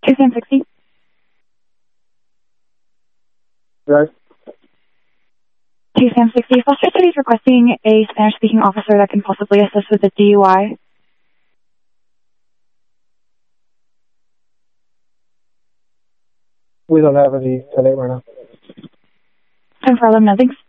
260. Right. 260. Foster City is requesting a Spanish-speaking officer that can possibly assist with the DUI. We don't have any right now. Time for 11, nothing.